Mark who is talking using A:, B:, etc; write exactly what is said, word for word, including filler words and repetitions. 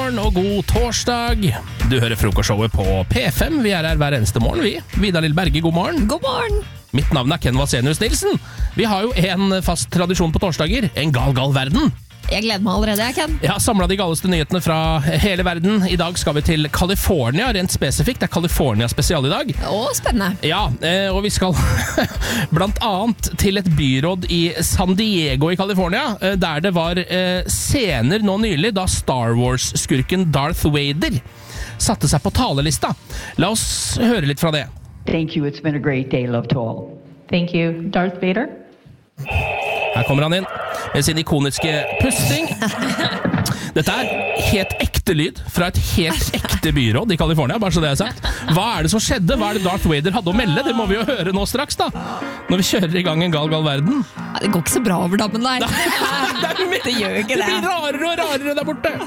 A: morgen og god torsdag. Du hører frokostshowet på P fem. Vi er her hver eneste morgen, vi. Vidar Lill Berge, god morgen.
B: God morgen.
A: Mitt navn er Ken Vasenius Nilsen. Vi har jo en fast tradisjon på torsdager. En gal, gal verden.
B: Jeg gleder meg allerede, jeg, Ken.
A: Jeg har samlet de galeste nyhetene fra hele verden. I dag skal vi til California, rent spesifikt. Det er California spesial i dag.
B: Å, spennende.
A: Ja, og vi skal blant annet til et byråd i San Diego i California, der det var scener nå nylig da Star Wars-skurken Darth Vader satte seg på talelista. La oss høre litt fra det.
C: Thank you, it's been a great day, love to all.
D: Thank you, Darth Vader.
A: Her kommer han inn med sin ikoniske pusting. Dette er helt ekte lyd fra et helt ekte byråd i California, bare så det er sagt. Hva er det som skjedde? Hva er det Darth Vader hadde å melde? Det må vi jo høre nå straks da, når vi kjører i gang en gal, gal verden.
B: Ja, det går ikke så bra over dammen der.
A: Det, er det,
B: det gjør ikke det.
A: Det blir rarere og rarere der borte.